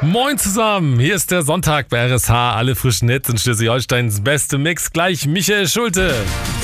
Moin zusammen, hier ist der Sonntag bei RSH. Alle frischen Hits in Schleswig-Holsteins beste Mix. Gleich Michael Schulte.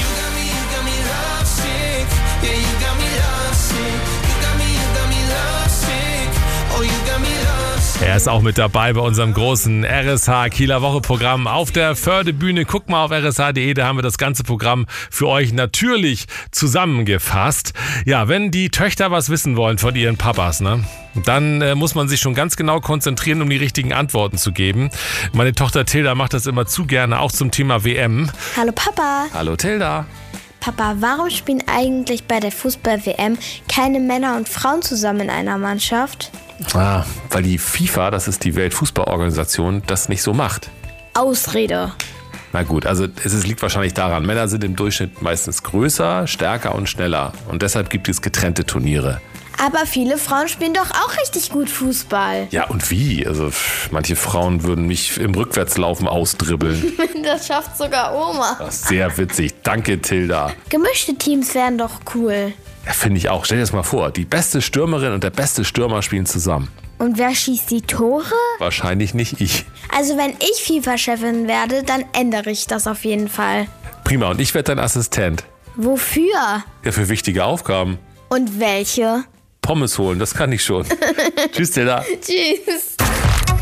Er ist auch mit dabei bei unserem großen RSH Kieler Woche-Programm auf der Fördebühne. Guck mal auf rsh.de, da haben wir das ganze Programm für euch natürlich zusammengefasst. Ja, wenn die Töchter was wissen wollen von ihren Papas, ne? Dann muss man sich schon ganz genau konzentrieren, um die richtigen Antworten zu geben. Meine Tochter Tilda macht das immer zu gerne, auch zum Thema WM. Hallo Papa. Hallo Tilda. Papa, warum spielen eigentlich bei der Fußball-WM keine Männer und Frauen zusammen in einer Mannschaft? Weil die FIFA, das ist die Weltfußballorganisation, das nicht so macht. Ausrede. Na gut, also es liegt wahrscheinlich daran, Männer sind im Durchschnitt meistens größer, stärker und schneller. Und deshalb gibt es getrennte Turniere. Aber viele Frauen spielen doch auch richtig gut Fußball. Ja, und wie? Also manche Frauen würden mich im Rückwärtslaufen ausdribbeln. Das schafft sogar Oma. Das ist sehr witzig. Danke, Tilda. Gemischte Teams wären doch cool. Ja, finde ich auch. Stell dir das mal vor, die beste Stürmerin und der beste Stürmer spielen zusammen. Und wer schießt die Tore? Wahrscheinlich nicht ich. Also wenn ich FIFA-Chefin werde, dann ändere ich das auf jeden Fall. Prima, und ich werde dein Assistent. Wofür? Ja, für wichtige Aufgaben. Und welche? Pommes holen, das kann ich schon. Tschüss, Tilda. Tschüss.